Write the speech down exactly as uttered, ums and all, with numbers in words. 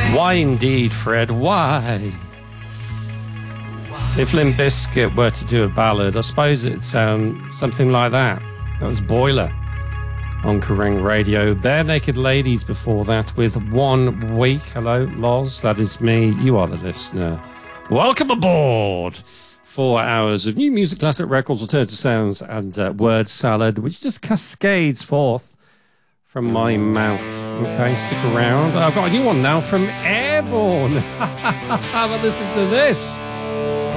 Why indeed, Fred? Why? If Limp Bizkit were to do a ballad, I suppose it'd sound something like that. That was Boiler on Kerrang Radio. Bare Naked Ladies before that with One Week. Hello, Loz. That is me. You are the listener. Welcome aboard. Four hours of new music, classic records, alternative sounds, and uh, word salad, which just cascades forth from my mouth. Okay, stick around. I've got a new one now from Airborne. Have a listen to this.